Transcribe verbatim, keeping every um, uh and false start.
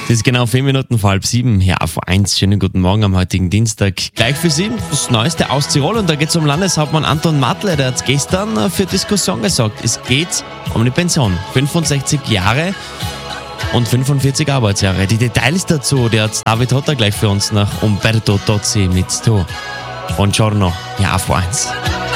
Das ist genau vier Minuten vor halb sieben. Ja, vor eins. Schönen guten Morgen am heutigen Dienstag. Gleich für Sie das Neueste aus Tirol. Und da geht es um Landeshauptmann Anton Matle. Der hat gestern für Diskussion gesagt. Es geht um die Pension. fünfundsechzig Jahre und fünfundvierzig Arbeitsjahre. Die Details dazu, der hat David Hotter gleich für uns nach Umberto Tozzi mit Tu. Buongiorno. Ja, vor eins.